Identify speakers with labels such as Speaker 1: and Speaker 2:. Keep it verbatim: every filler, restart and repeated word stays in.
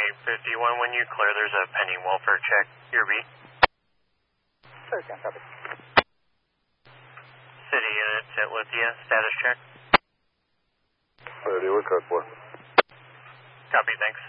Speaker 1: eight fifty-one, when you clear, there's a pending welfare check. Your beat.
Speaker 2: Sure, can copy.
Speaker 1: City unit, Saint Lucia, status check.
Speaker 3: Ready, we're code four.
Speaker 1: Copy, thanks.